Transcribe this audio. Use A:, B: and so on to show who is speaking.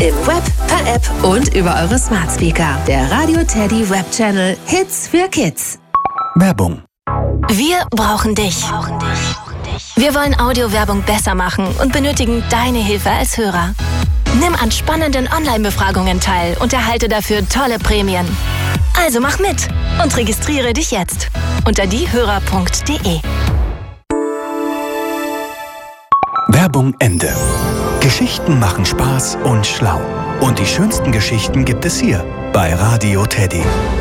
A: Im Web, per App und über eure Smart Speaker. Der Radio Teddy Web Channel Hits für Kids.
B: Werbung.
C: Wir brauchen dich. Wir wollen Audiowerbung besser machen und benötigen deine Hilfe als Hörer. Nimm an spannenden Online-Befragungen teil und erhalte dafür tolle Prämien. Also mach mit und registriere dich jetzt unter diehörer.de.
B: Werbung Ende. Geschichten machen Spaß und schlau. Und die schönsten Geschichten gibt es hier bei Radio Teddy.